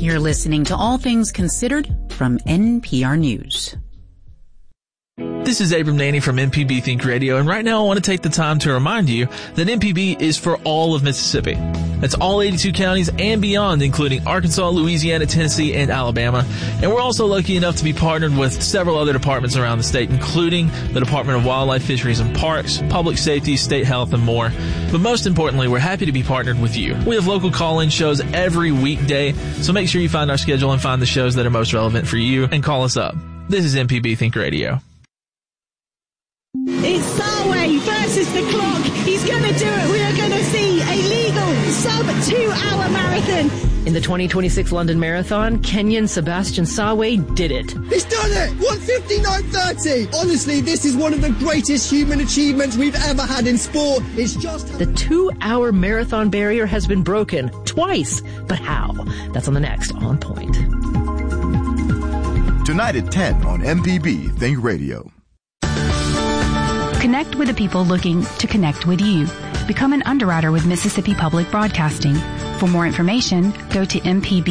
You're listening to All Things Considered from NPR News. This is Abram Nanny from MPB Think Radio, and right now I want to take the time to remind you that MPB is for all of Mississippi. That's all 82 counties and beyond, including Arkansas, Louisiana, Tennessee, and Alabama. And we're also lucky enough to be partnered with several other departments around the state, including the Department of Wildlife, Fisheries, and Parks, Public Safety, State Health, and more. But most importantly, we're happy to be partnered with you. We have local call-in shows every weekday, so make sure you find our schedule and find the shows that are most relevant for you and call us up. This is MPB Think Radio. It's Sarway versus the clock. He's going to do it. We are going to see a legal sub-2-hour marathon. In the 2026 London Marathon, Kenyan Sebastian Sarway did it. He's done it! 1:59.30. Honestly, this is one of the greatest human achievements we've ever had in sport. It's just... The 2-hour marathon barrier has been broken twice. But how? That's on the next On Point. Tonight at 10 on MPB Think Radio. Connect with the people looking to connect with you. Become an underwriter with Mississippi Public Broadcasting. For more information, go to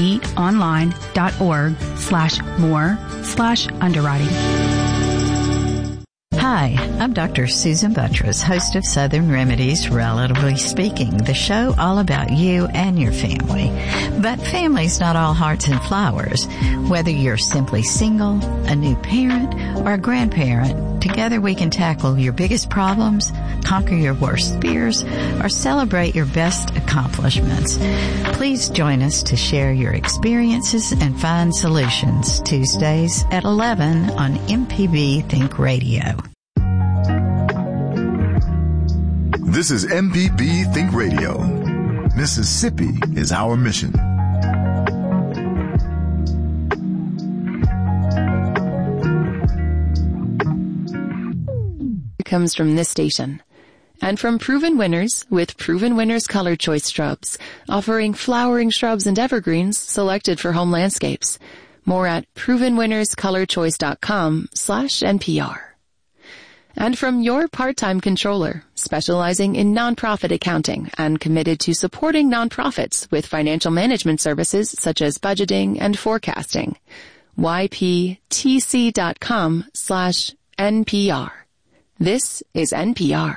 mpbonline.org/more/underwriting. Hi, I'm Dr. Susan Buttress, host of Southern Remedies, Relatively Speaking, the show all about you and your family. But family's not all hearts and flowers. Whether you're simply single, a new parent, or a grandparent, together we can tackle your biggest problems, conquer your worst fears, or celebrate your best accomplishments. Please join us to share your experiences and find solutions. Tuesdays at 11 on MPB Think Radio. This is MPB Think Radio. Mississippi is our mission. Comes from this station. And from Proven Winners with Proven Winners Color Choice Shrubs, offering flowering shrubs and evergreens selected for home landscapes. More at provenwinnerscolorchoice.com/NPR. And from Your Part-Time Controller, specializing in nonprofit accounting and committed to supporting nonprofits with financial management services such as budgeting and forecasting. YPTC.com/NPR. This is NPR.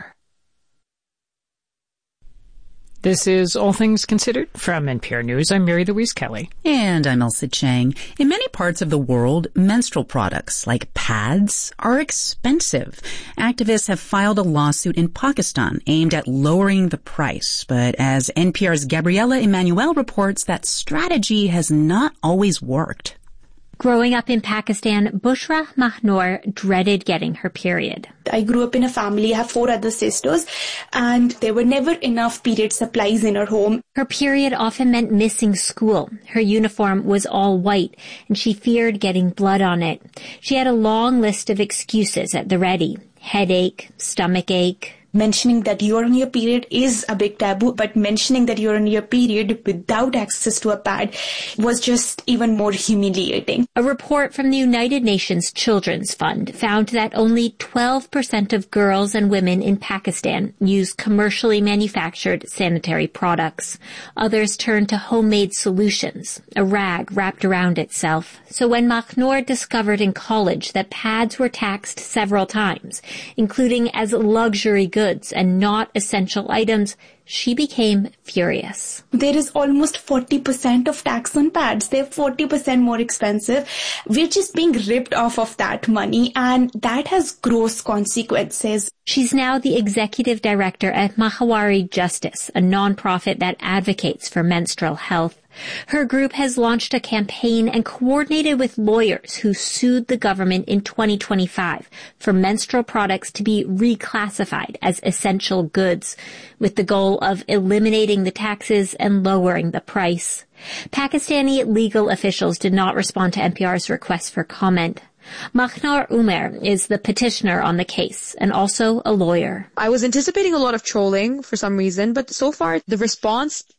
This is All Things Considered from NPR News. I'm Mary Louise Kelly. And I'm Elsa Chang. In many parts of the world, menstrual products like pads are expensive. Activists have filed a lawsuit in Pakistan aimed at lowering the price. But as NPR's Gabriela Emanuel reports, that strategy has not always worked. Growing up in Pakistan, Bushra Mahnoor dreaded getting her period. I grew up in a family. I have 4 other sisters, and there were never enough period supplies in our home. Her period often meant missing school. Her uniform was all white, and she feared getting blood on it. She had a long list of excuses at the ready. Headache, stomach ache. Mentioning that you're on your period is a big taboo, but mentioning that you're on your period without access to a pad was just even more humiliating. A report from the United Nations Children's Fund found that only 12% of girls and women in Pakistan use commercially manufactured sanitary products. Others turn to homemade solutions, a rag wrapped around itself. So when Mahnoor discovered in college that pads were taxed several times, including as luxury goods and not essential items, she became furious. There is almost 40% of tax on pads. They're 40% more expensive. We're just being ripped off of that money, and that has gross consequences. She's now the executive director at Mahawari Justice, a nonprofit that advocates for menstrual health. Her group has launched a campaign and coordinated with lawyers who sued the government in 2025 for menstrual products to be reclassified as essential goods, with the goal of eliminating the taxes and lowering the price. Pakistani legal officials did not respond to NPR's request for comment. Mahnoor Umar is the petitioner on the case and also a lawyer. I was anticipating a lot of trolling for some reason, but so far the response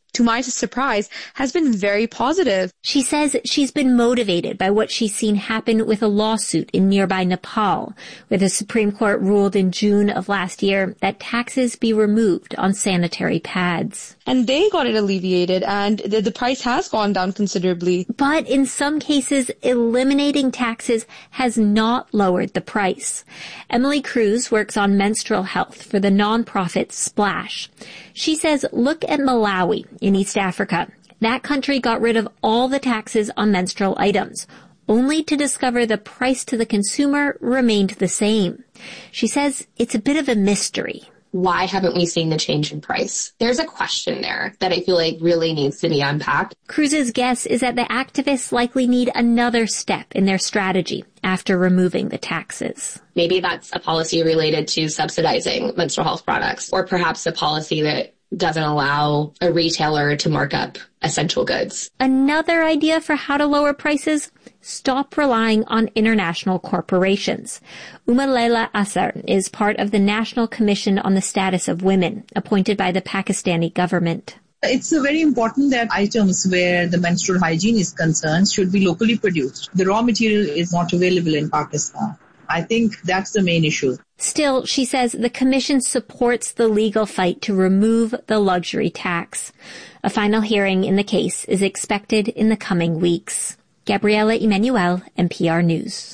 to my surprise, has been very positive. She says she's been motivated by what she's seen happen with a lawsuit in nearby Nepal, where the Supreme Court ruled in June of last year that taxes be removed on sanitary pads. And they got it alleviated, and the price has gone down considerably. But in some cases, eliminating taxes has not lowered the price. Emily Cruz works on menstrual health for the nonprofit Splash. She says, look at Malawi in East Africa. That country got rid of all the taxes on menstrual items, only to discover the price to the consumer remained the same. She says it's a bit of a mystery. Why haven't we seen the change in price? There's a question there that I feel like really needs to be unpacked. Cruz's guess is that the activists likely need another step in their strategy after removing the taxes. Maybe that's a policy related to subsidizing menstrual health products, or perhaps a policy that doesn't allow a retailer to mark up essential goods. Another idea for how to lower prices? Stop relying on international corporations. Leila Asar is part of the National Commission on the Status of Women, appointed by the Pakistani government. It's very important that items where the menstrual hygiene is concerned should be locally produced. The raw material is not available in Pakistan. I think that's the main issue. Still, she says the Commission supports the legal fight to remove the luxury tax. A final hearing in the case is expected in the coming weeks. Gabriela Emanuel, NPR News.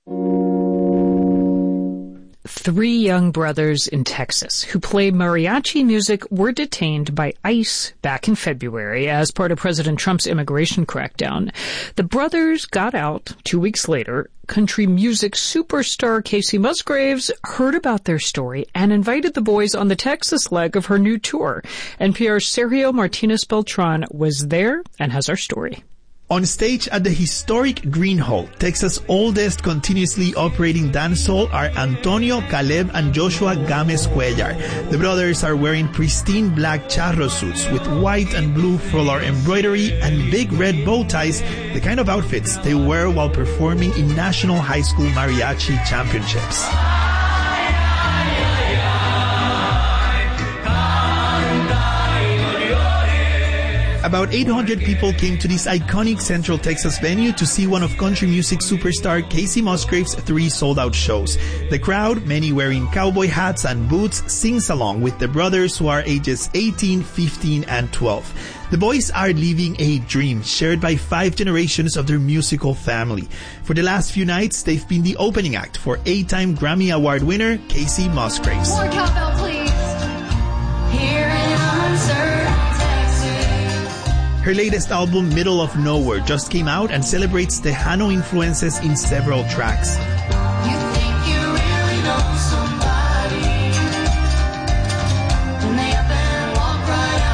3 young brothers in Texas who play mariachi music were detained by ICE back in February as part of President Trump's immigration crackdown. The brothers got out 2 weeks later. Country music superstar Kacey Musgraves heard about their story and invited the boys on the Texas leg of her new tour. NPR's Sergio Martinez Beltran was there and has our story. On stage at the historic Green Hall, Texas' oldest continuously operating dance hall, are Antonio, Caleb, and Joshua Games Cuellar. The brothers are wearing pristine black charro suits with white and blue floral embroidery and big red bow ties, the kind of outfits they wear while performing in National High School Mariachi Championships. About 800 people came to this iconic Central Texas venue to see one of country music superstar Kacey Musgraves' 3 sold-out shows. The crowd, many wearing cowboy hats and boots, sings along with the brothers who are ages 18, 15, and 12. The boys are living a dream shared by 5 generations of their musical family. For the last few nights, they've been the opening act for 8-time Grammy Award winner Kacey Musgraves. More cowbell, please. Here in uncertain. Her latest album, Middle of Nowhere, just came out and celebrates Tejano influences in several tracks. You think you really know somebody, and they up and walk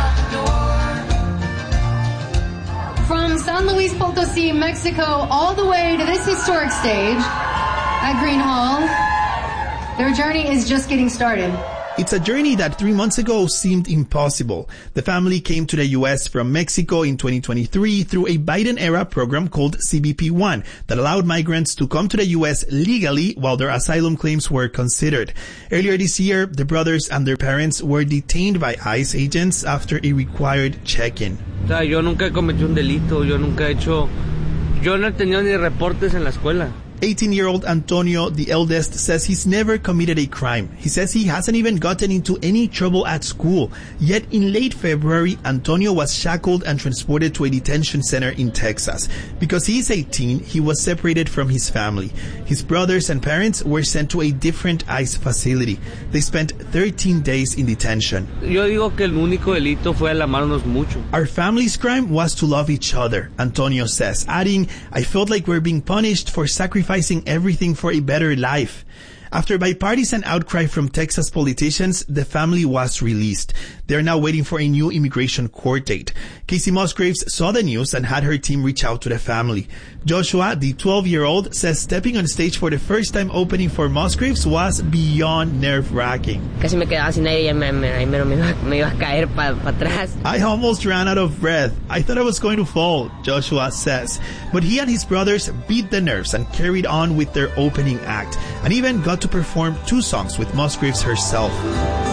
right out the door. From San Luis Potosí, Mexico, all the way to this historic stage at Green Hall, their journey is just getting started. It's a journey that 3 months ago seemed impossible. The family came to the U.S. from Mexico in 2023 through a Biden-era program called CBP-1 that allowed migrants to come to the U.S. legally while their asylum claims were considered. Earlier this year, the brothers and their parents were detained by ICE agents after a required check-in. Yo nunca cometí un delito, yo no he tenido ni reportes en la escuela. 18-year-old Antonio, the eldest, says he's never committed a crime. He says he hasn't even gotten into any trouble at school. Yet in late February, Antonio was shackled and transported to a detention center in Texas. Because he is 18, he was separated from his family. His brothers and parents were sent to a different ICE facility. They spent 13 days in detention. Yo digo que el único delito fue el amarnos mucho. Our family's crime was to love each other, Antonio says, adding, I felt like we're being punished for sacrificing everything for a better life. After bipartisan outcry from Texas politicians, the family was released. They are now waiting for a new immigration court date. Kacey Musgraves saw the news and had her team reach out to the family. Joshua, the 12-year-old, says stepping on stage for the first time opening for Musgraves was beyond nerve-wracking. Casi me quedaba sin aire y me iba a caer para atrás. I almost ran out of breath. I thought I was going to fall, Joshua says. But he and his brothers beat the nerves and carried on with their opening act, and even got to perform 2 songs with Musgraves herself.